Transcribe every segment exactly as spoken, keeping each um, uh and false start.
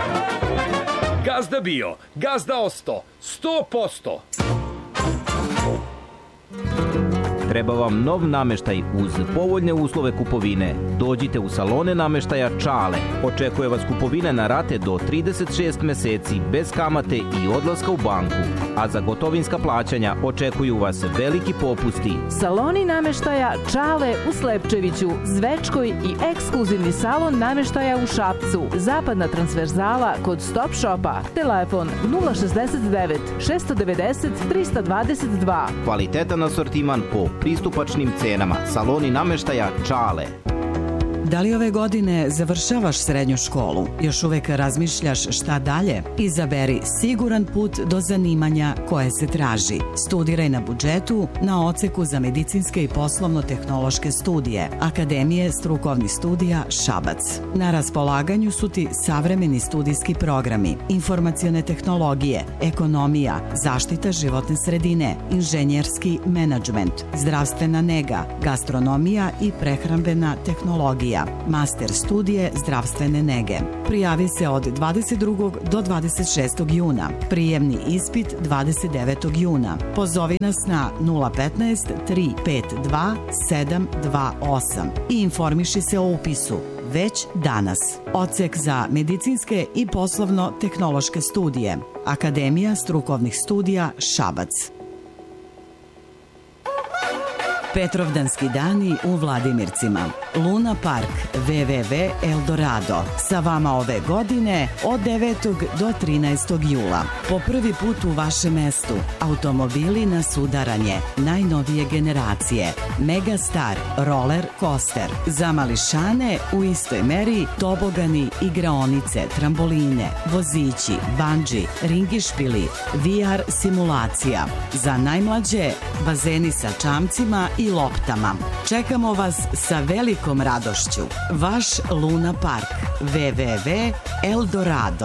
Gazda bio, gazda osto, sto posto. Treba vam nov nameštaj uz povoljne uslove kupovine. Dođite u salone nameštaja Čale. Očekuje vas kupovina na rate do trideset šest meseci bez kamate i odlaska u banku. A za gotovinska plaćanja očekuju vas veliki popusti. Saloni nameštaja Čale u Slepčeviću, Zvečkoj i ekskluzivni salon nameštaja u Šapcu. Zapadna transverzala kod Stop Shopa. Telefon nula šezdeset devet šesto devedeset trista dvadeset dva. Kvalitetan asortiman po pristupačnim cenama. Saloni nameštaja Čale. Da li ove godine završavaš srednju školu? Još uvek razmišljaš šta dalje? Izaberi siguran put do zanimanja koje se traži. Studiraj na budžetu na odseku za medicinske i poslovno-tehnološke studije Akademije strukovnih studija Šabac. Na raspolaganju su ti savremeni studijski programi, informacione tehnologije, ekonomija, zaštita životne sredine, inženjerski menadžment, zdravstvena nega, gastronomija i prehrambena tehnologija. Master studije zdravstvene nege. Prijavi se od dvadeset drugog do dvadeset šestog juna. Prijemni ispit dvadeset devetog juna. Pozovi nas na nula petnaest tri pet dva sedam dva osam i informiši se o upisu već danas. Odsek za medicinske i poslovno-tehnološke studije. Akademija strukovnih studija Šabac. Petrovdanski dani u Vladimircima. Luna Park, ve ve ve Eldorado. Sa vama ove godine od devetog do trinaestog jula. Po prvi put u vašem mestu. Automobili na sudaranje. Najnovije generacije. Megastar Roller Coaster. Za mališane u istoj meri tobogani, igraonice, tramboline, vozići, bandži, ringišpili, ve er simulacija. Za najmlađe bazeni sa čamcima i loptama. Čekamo vas sa velikom radošću. Vaš Luna Park. ve ve ve Eldorado.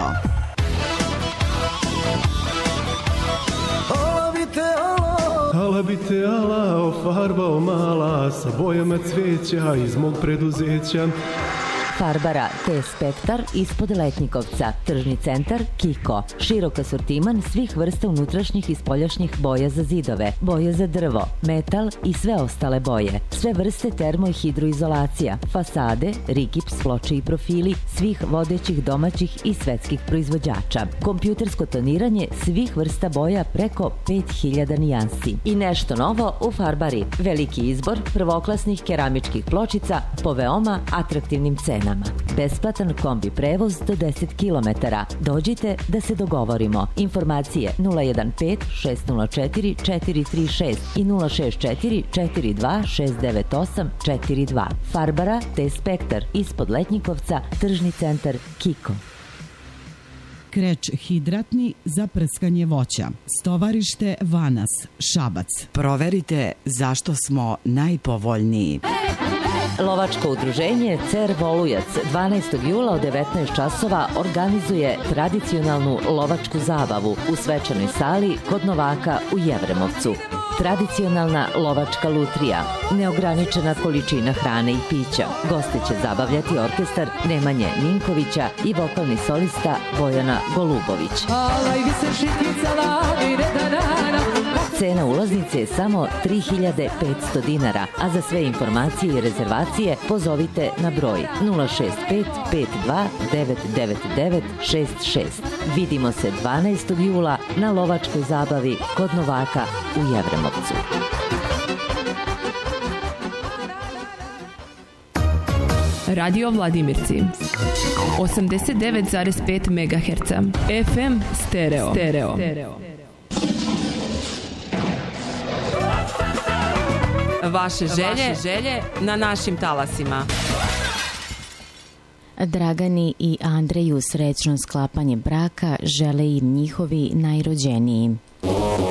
Ala bi te ala ofarbao mala sa bojama cveća iz mog preduzeća. Farbara T-Spektar ispod Letnjikovca, tržni centar Kiko. Širok asortiman svih vrsta unutrašnjih i spoljašnjih boja za zidove, boje za drvo, metal i sve ostale boje. Sve vrste termo i hidroizolacija, fasade, rigips, ploče i profili svih vodećih domaćih i svetskih proizvođača. Kompjutersko toniranje svih vrsta boja preko pet hiljada nijansi. I nešto novo u Farbari. Veliki izbor prvoklasnih keramičkih pločica po veoma atraktivnim cenama. Besplatan kombi prevoz do deset kilometara. Dođite da se dogovorimo. Informacije nula jedan pet šest nula četiri četiri tri šest i nula šest četiri četiri dva šest devet osam četiri dva. Farbara T-Spektar ispod Letnjikovca, tržni centar Kiko. Kreč hidratni za prskanje voća. Stovarište Vanas, Šabac. Proverite zašto smo najpovoljniji. Lovačko udruženje Cer Volujac dvanaestog jula od devetnaest časova organizuje tradicionalnu lovačku zabavu u svečanoj sali kod Novaka u Jevremovcu. Tradicionalna lovačka lutrija, neograničena količina hrane i pića. Goste će zabavljati orkestar Nemanje Ninkovića i vokalni solista Bojana Golubović. Cena ulaznice je samo tri hiljade petsto dinara, a za sve informacije i rezervacije pozovite na broj nula šest pet pet dva devet devet devet šest šest. Vidimo se dvanaestog jula na lovačkoj zabavi kod Novaka u Jevremovcu. Radio Vladimirci osamdeset devet zarez pet megaherca ef em stereo. Stereo. Vaše želje, želje na našim talasima. Dragani i Andreju srećno sklapanje braka žele im njihovi najrođeniji.